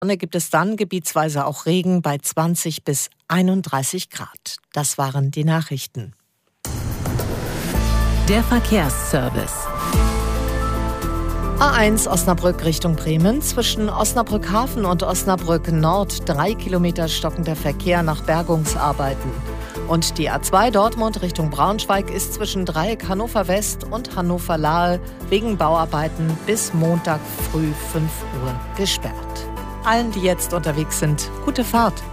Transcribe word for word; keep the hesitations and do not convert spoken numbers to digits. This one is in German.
Sonne gibt es dann gebietsweise auch Regen bei zwanzig bis einunddreißig Grad. Das waren die Nachrichten. Der Verkehrsservice. A eins Osnabrück Richtung Bremen. Zwischen Osnabrück Hafen und Osnabrück Nord drei Kilometer stockender Verkehr nach Bergungsarbeiten. Und die A zwei Dortmund Richtung Braunschweig ist zwischen Dreieck Hannover West und Hannover Lahe wegen Bauarbeiten bis Montag früh fünf Uhr gesperrt. Allen, die jetzt unterwegs sind, gute Fahrt.